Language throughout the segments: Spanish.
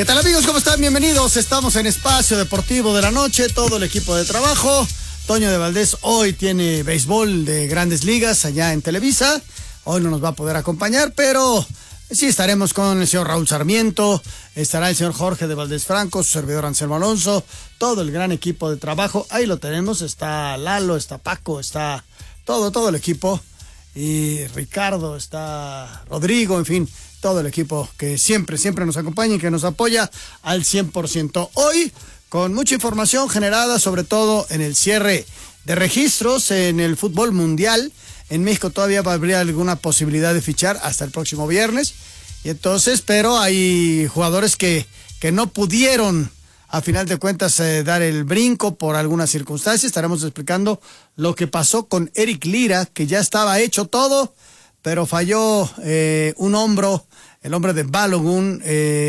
¿Qué tal, amigos? ¿Cómo están? Bienvenidos. Estamos en Espacio Deportivo de la Noche, todo el equipo de trabajo. Toño de Valdés hoy tiene béisbol de Grandes Ligas allá en Televisa. Hoy no nos va a poder acompañar, pero sí estaremos con el señor Raúl Sarmiento, estará el señor Jorge de Valdés Franco, su servidor Anselmo Alonso, todo el gran equipo de trabajo. Ahí lo tenemos, está Lalo, está Paco, está todo el equipo. Y Ricardo, está Rodrigo, en fin, todo el equipo que siempre nos acompaña y que nos apoya al 100%. Hoy, con mucha información generada, sobre todo en el cierre de registros en el fútbol mundial. En México todavía habría alguna posibilidad de fichar hasta el próximo viernes. Y entonces, pero hay jugadores que no pudieron, a final de cuentas, dar el brinco por algunas circunstancias. Estaremos explicando lo que pasó con Eric Lira, que ya estaba hecho todo, pero falló un hombro, el hombre de Balogun,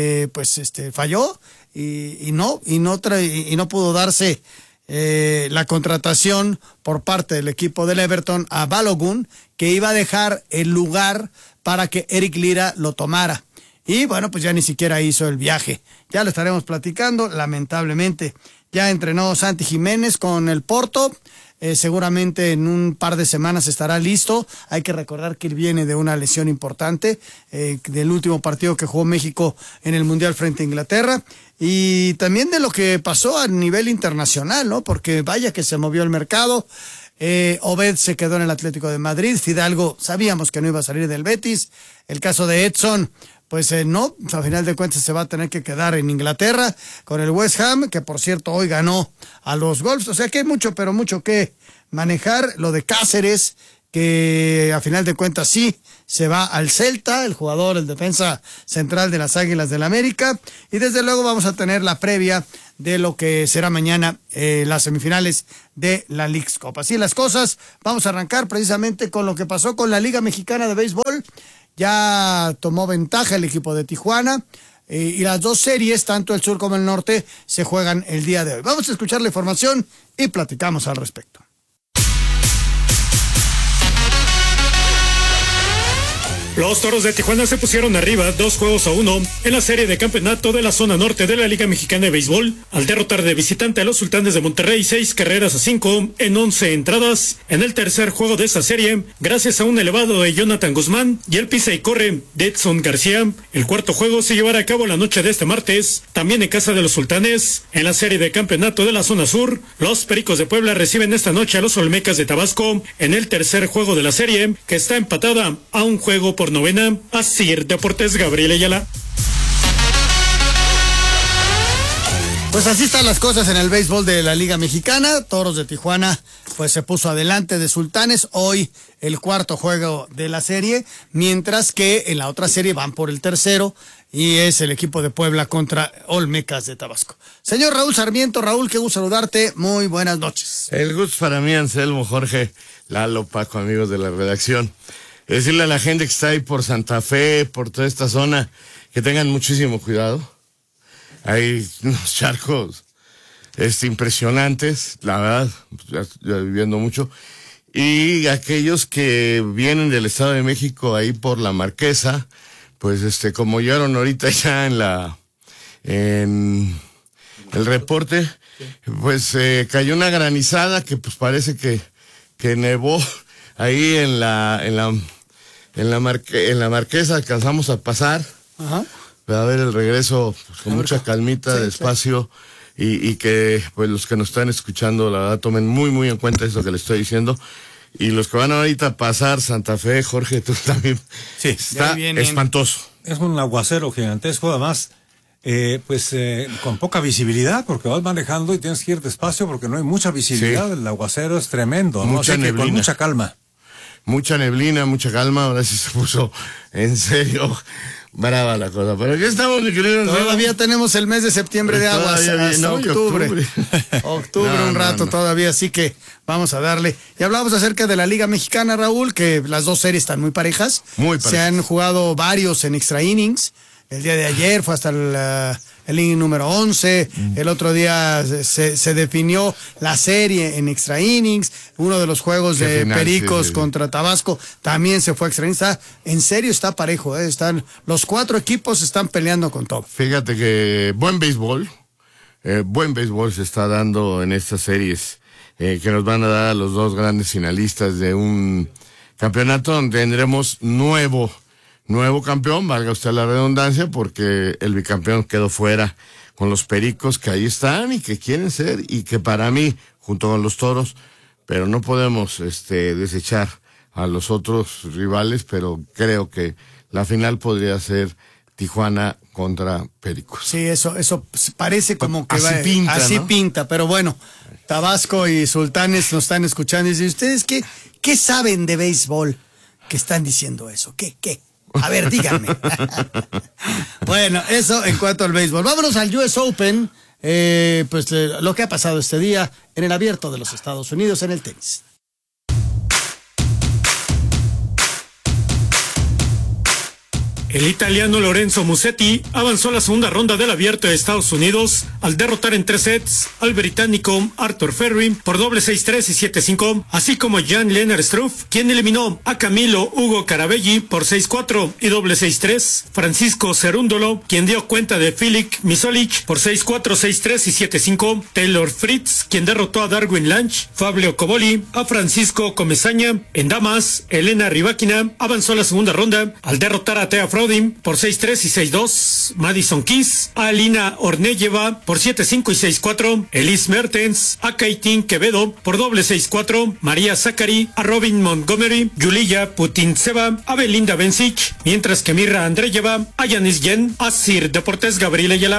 falló y no pudo darse la contratación por parte del equipo del Everton a Balogun, que iba a dejar el lugar para que Eric Lira lo tomara. Y bueno, pues ya ni siquiera hizo el viaje. Ya lo estaremos platicando, lamentablemente. Ya entrenó Santi Jiménez con el Porto. Seguramente en un par de semanas estará listo. Hay que recordar que él viene de una lesión importante, del último partido que jugó México en el Mundial frente a Inglaterra. Y también de lo que pasó a nivel internacional, ¿no? Porque vaya que se movió el mercado. Obed se quedó en el Atlético de Madrid. Fidalgo sabíamos que no iba a salir del Betis. El caso de Edson, pues no, a final de cuentas se va a tener que quedar en Inglaterra con el West Ham, que por cierto hoy ganó a los Wolves. O sea que hay mucho que manejar. Lo de Cáceres, que a final de cuentas sí se va al Celta, el jugador, el defensa central de las Águilas del América. Y desde luego vamos a tener la previa de lo que será mañana las semifinales de la Leagues Cup. Así las cosas, vamos a arrancar precisamente con lo que pasó con la Liga Mexicana de Béisbol. Ya tomó ventaja el equipo de Tijuana y las dos series, tanto el sur como el norte, se juegan el día de hoy. Vamos a escuchar la información y platicamos al respecto. Los Toros de Tijuana se pusieron arriba 2-1 en la serie de campeonato de la zona norte de la Liga Mexicana de Béisbol, al derrotar de visitante a los Sultanes de Monterrey 6-5 en 11 entradas en el tercer juego de esta serie, gracias a un elevado de Jonathan Guzmán y el pisa y corre de Edson García. El cuarto juego se llevará a cabo la noche de este martes, también en casa de los Sultanes. En la serie de campeonato de la zona sur, los Pericos de Puebla reciben esta noche a los Olmecas de Tabasco en el tercer juego de la serie, que está empatada a un juego por novena. Asir Deportes, Gabriel Ayala. Pues así están las cosas en el béisbol de la Liga Mexicana. Toros de Tijuana pues se puso adelante de Sultanes hoy el cuarto juego de la serie, mientras que en la otra serie van por el tercero y es el equipo de Puebla contra Olmecas de Tabasco. Señor Raúl Sarmiento, Raúl, qué gusto saludarte, muy buenas noches. El gusto para mí, Anselmo, Jorge, Lalo, Paco, amigos de la redacción. Decirle a la gente que está ahí por Santa Fe, por toda esta zona, que tengan muchísimo cuidado. Hay unos charcos impresionantes, la verdad, ya viviendo mucho. Y aquellos que vienen del Estado de México ahí por la Marquesa, pues como llegaron ahorita ya en el reporte, pues cayó una granizada que pues parece que nevó ahí en la Marquesa. Alcanzamos a pasar. Ajá. A ver el regreso pues, con mucha calmita, sí, despacio, sí. Y que pues los que nos están escuchando, la verdad, tomen muy en cuenta eso que les estoy diciendo. Y los que van ahorita a pasar, Santa Fe, Jorge, tú también. Sí, está espantoso. Es un aguacero gigantesco, además, con poca visibilidad, porque vas manejando y tienes que ir despacio porque no hay mucha visibilidad. Sí. El aguacero es tremendo, ¿no? Mucha neblina. Con mucha calma. Mucha neblina, mucha calma. Ahora sí se puso en serio brava la cosa. Pero aquí estamos, mi querido. Todavía tenemos el mes de septiembre de aguas, hasta octubre. Octubre un rato todavía, así que vamos a darle. Y hablábamos acerca de la Liga Mexicana, Raúl, que las dos series están muy parejas. Muy parejas. Se han jugado varios en extra innings. El día de ayer fue hasta el inning número 11, el otro día se definió la serie en extra innings, uno de los juegos de final, Pericos contra Tabasco también se fue a extra innings. En serio está parejo, están los 4 equipos están peleando con todo. Fíjate que buen béisbol se está dando en estas series que nos van a dar a los 2 grandes finalistas de un campeonato donde tendremos nuevo campeón, valga usted la redundancia, porque el bicampeón quedó fuera con los Pericos, que ahí están y que quieren ser, y que para mí, junto con los Toros, pero no podemos desechar a los otros rivales, pero creo que la final podría ser Tijuana contra Pericos. Sí, eso parece como que así pinta, así, ¿no? Pinta, pero bueno, Tabasco y Sultanes nos están escuchando y dicen, ¿ustedes qué saben de béisbol que están diciendo eso? ¿Qué? A ver, díganme. Bueno, eso en cuanto al béisbol. Vámonos al US Open, lo que ha pasado este día en el Abierto de los Estados Unidos en el tenis. El italiano Lorenzo Musetti avanzó a la segunda ronda del Abierto de Estados Unidos al derrotar en 3 sets al británico Arthur Ferry por doble 6-3 y 7-5, así como Jan-Lennard Struff, quien eliminó a Camilo Ugo Carabelli por 6-4 y doble 6-3, Francisco Cerúndolo, quien dio cuenta de Filip Misolic por 6-4, 6-3 y 7-5, Taylor Fritz, quien derrotó a Darwin Lange, Fabio Coboli, a Francisco Comesaña. En damas, Elena Rybakina avanzó a la segunda ronda al derrotar a Thea Frodin por 6-3 y 6-2, Madison Keys, a Alina Ornelleva por 7-5 y 6-4, Elise Mertens, a Kaitín Quevedo por doble 6-4, María Zachary, a Robin Montgomery, Yulia Putintseva, a Belinda Bencic, mientras que Mirra Andreeva, a Yanis Yen, a Sir Deportes Gabriel Ayala.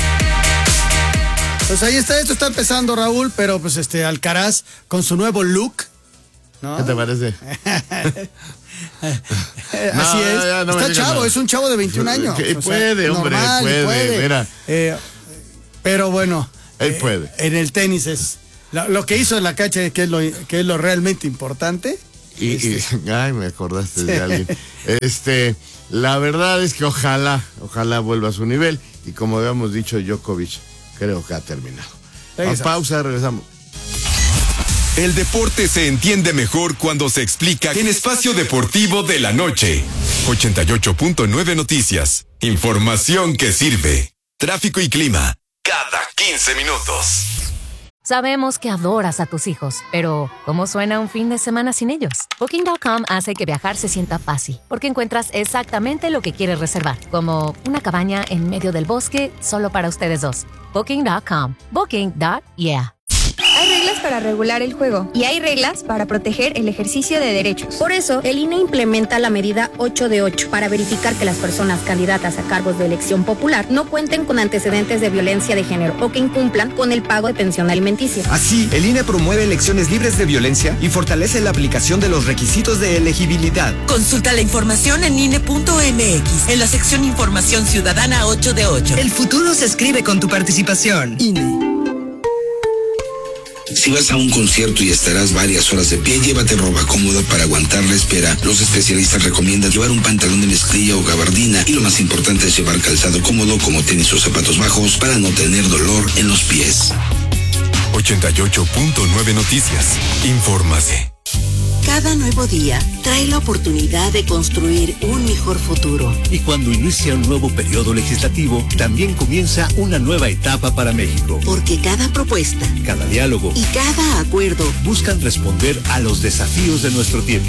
Pues ahí está, esto está empezando, Raúl, pero pues Alcaraz con su nuevo look, ¿no? ¿Qué te parece? Así es. No está chavo, es un chavo de 21 años. Puede, hombre, normal, puede. Mira. Pero bueno, él puede. En el tenis es lo que hizo en la cancha, que es lo realmente importante. Ay, me acordaste de alguien. La verdad es que ojalá vuelva a su nivel, y como habíamos dicho, Djokovic creo que ha terminado. Pausa, regresamos. El deporte se entiende mejor cuando se explica en Espacio Deportivo de la Noche. 88.9 Noticias. Información que sirve. Tráfico y clima. Cada 15 minutos. Sabemos que adoras a tus hijos, pero ¿cómo suena un fin de semana sin ellos? Booking.com hace que viajar se sienta fácil, porque encuentras exactamente lo que quieres reservar, como una cabaña en medio del bosque solo para ustedes dos. Booking.com. Booking.yeah. Hay reglas para regular el juego y hay reglas para proteger el ejercicio de derechos. Por eso, el INE implementa la medida 8 de 8 para verificar que las personas candidatas a cargos de elección popular no cuenten con antecedentes de violencia de género o que incumplan con el pago de pensión alimenticia. Así, el INE promueve elecciones libres de violencia y fortalece la aplicación de los requisitos de elegibilidad. Consulta la información en INE.mx, en la sección Información Ciudadana 8 de 8. El futuro se escribe con tu participación. INE. Si vas a un concierto y estarás varias horas de pie, llévate ropa cómoda para aguantar la espera. Los especialistas recomiendan llevar un pantalón de mezclilla o gabardina, y lo más importante es llevar calzado cómodo como tenis o zapatos bajos para no tener dolor en los pies. 88.9 Noticias. Infórmase. Cada nuevo día trae la oportunidad de construir un mejor futuro. Y cuando inicia un nuevo periodo legislativo, también comienza una nueva etapa para México. Porque cada propuesta, cada diálogo y cada acuerdo buscan responder a los desafíos de nuestro tiempo.